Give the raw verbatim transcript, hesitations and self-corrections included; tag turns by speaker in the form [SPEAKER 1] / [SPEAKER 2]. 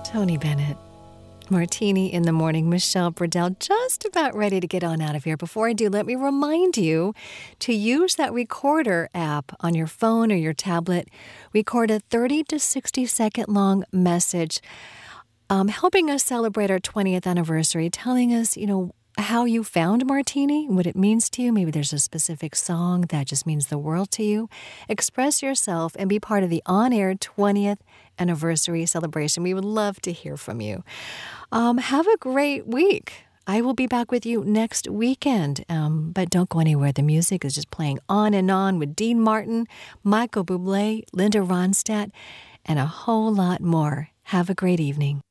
[SPEAKER 1] Tony Bennett. Martini in the Morning. Michelle Burdell, just about ready to get on out of here. Before I do, let me remind you to use that recorder app on your phone or your tablet. Record a thirty to sixty second long message um, helping us celebrate our twentieth anniversary, telling us, you know, how you found Martini, what it means to you. Maybe there's a specific song that just means the world to you. Express yourself and be part of the on-air twentieth anniversary celebration. We would love to hear from you. Um, have a great week. I will be back with you next weekend, um, but don't go anywhere. The music is just playing on and on with Dean Martin, Michael Bublé, Linda Ronstadt, and a whole lot more. Have a great evening.